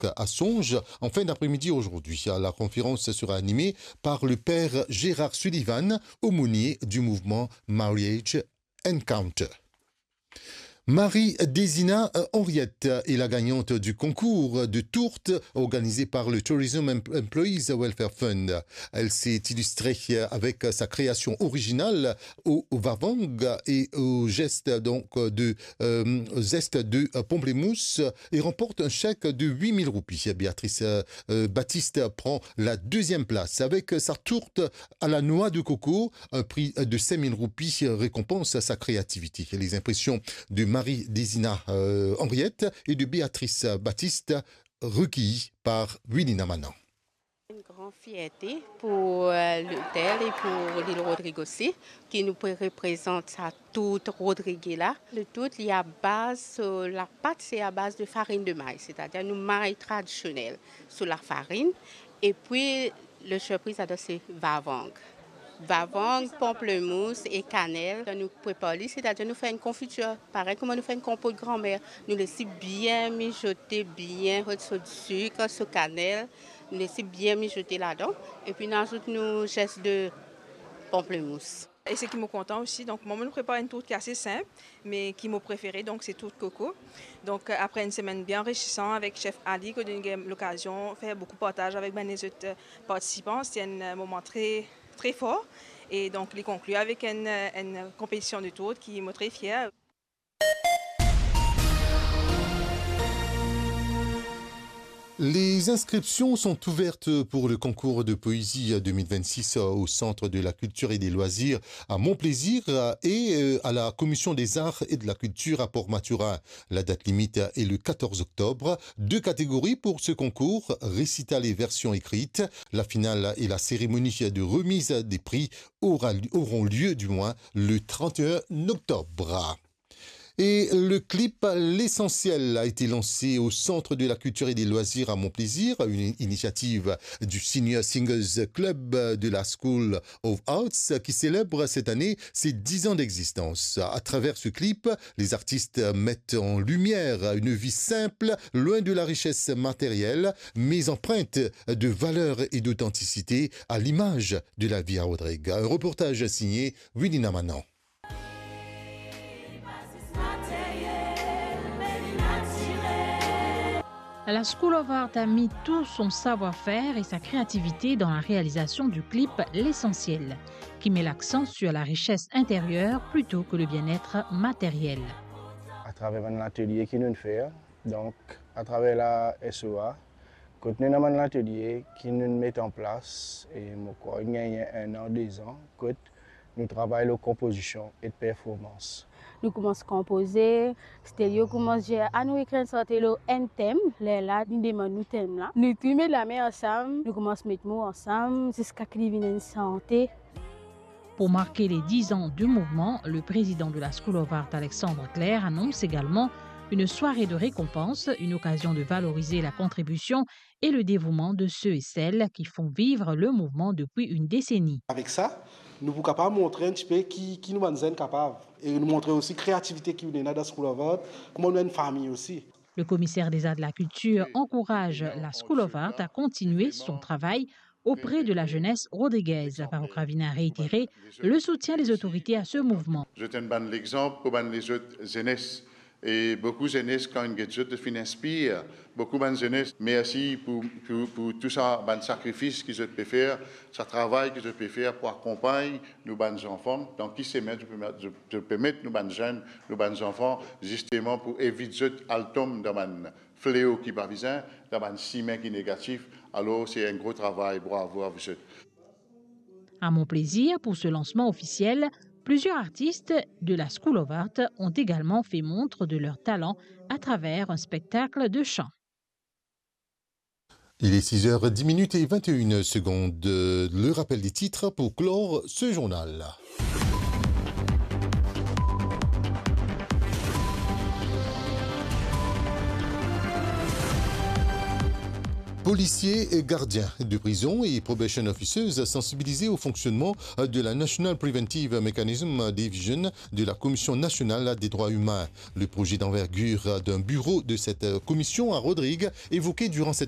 parc à Songe en fin d'après-midi aujourd'hui. La conférence sera animée par le père Gérard Sullivan, aumônier du mouvement Marriage Encounter. Marie Désina Henriette est la gagnante du concours de tourte organisé par le Tourism Employees Welfare Fund. Elle s'est illustrée avec sa création originale au vavang et au geste de zeste de pamplemousse et remporte un chèque de 8000 roupies. Béatrice Baptiste prend la deuxième place avec sa tourte à la noix de coco. Un prix de 5000 roupies récompense sa créativité. Les impressions de Marie Désina Henriette et de Béatrice Baptiste, recueillies par Willy Namanan. Une grande fierté pour l'hôtel et pour l'île Rodrigo aussi, qui nous représente sa toute Rodrigue là. Le tout, il y a base, la pâte c'est à base de farine de maïs, c'est-à-dire une maïs traditionnelle sous la farine. Et puis le surprise c'est vavang. Vavang, pamplemousse et cannelle. Nous préparons, c'est-à-dire nous faisons une confiture, pareil comme nous faisons une compote de grand-mère. Nous laissons bien mijoter, bien sur du sucre, sur cannelle. Nous laissons bien mijoter là-dedans. Et puis nous ajoutons nos gestes de pamplemousse. Et ce qui me content aussi, donc moi je prépare une tourte qui est assez simple, mais qui m'a préférée, donc c'est tourte coco. Donc après une semaine bien enrichissante avec chef Ali, que j'ai eu l'occasion de faire beaucoup de partage avec les autres participants. C'était un moment très fort et donc il conclut avec une compétition de tourte qui m'a très fière. Les inscriptions sont ouvertes pour le concours de poésie 2026 au Centre de la Culture et des Loisirs à Montplaisir et à la Commission des Arts et de la Culture à Port-Maturin. La date limite est le 14 octobre. 2 catégories pour ce concours, récital et version écrite. La finale et la cérémonie de remise des prix auront lieu le 31 octobre. Et le clip L'Essentiel a été lancé au Centre de la Culture et des Loisirs à Montplaisir, une initiative du Senior Singers Club de la School of Arts qui célèbre cette année ses 10 ans d'existence. À travers ce clip, les artistes mettent en lumière une vie simple, loin de la richesse matérielle, mais empreinte de valeur et d'authenticité à l'image de la vie à Rodrigue. Un reportage signé Willy Namanan. La School of Art a mis tout son savoir-faire et sa créativité dans la réalisation du clip L'Essentiel, qui met l'accent sur la richesse intérieure plutôt que le bien-être matériel. À travers un atelier qui nous fait, donc à travers la SOA, quand nous avons un atelier qui nous met en place, et il y a 1 an, 2 ans, quand nous travaillons la composition et de performance. Nous commençons à composer, c'est-à-dire commençons à nous écrire un thème, là, nous demandons un thème là. Nous mettons la main ensemble, nous commençons à mettre mots ensemble, jusqu'à ce qu'il y ait une santé. Pour marquer les 10 ans du mouvement, le président de la School of Art, Alexandre Claire, annonce également une soirée de récompense, une occasion de valoriser la contribution et le dévouement de ceux et celles qui font vivre le mouvement depuis une décennie. Avec ça, nous sommes capables de montrer un petit peu qui nous sommes capables. Et nous montrer aussi la créativité qui est dans la School of Art, comment nous sommes une famille aussi. Le commissaire des arts de la culture encourage la School of Art à continuer son travail auprès de la jeunesse rodriguaise. Baroque Ravina a réitéré le soutien des autorités à ce mouvement. Je te donne l'exemple pour les autres jeunesses. Et beaucoup de jeunesse, quand ils se inspirent, beaucoup de jeunesse, merci pour tout ça, le sacrifice qu'ils peuvent faire, ce travail qu'ils peuvent faire pour accompagner nos enfants. Donc, qui sait mettre, je peux mettre nos jeunes, nos enfants, justement pour éviter le tombe dans un fléau qui va viser, dans un ciment qui est négatif. Alors, c'est un gros travail, bravo à vous. À Montplaisir, pour ce lancement officiel, plusieurs artistes de la School of Art ont également fait montre de leur talent à travers un spectacle de chant. Il est 6h10 et 21 secondes. Le rappel des titres pour clore ce journal. Policiers et gardiens de prison et probation officers sensibilisés au fonctionnement de la National Preventive Mechanism Division de la Commission nationale des droits humains. Le projet d'envergure d'un bureau de cette commission à Rodrigue évoqué durant cette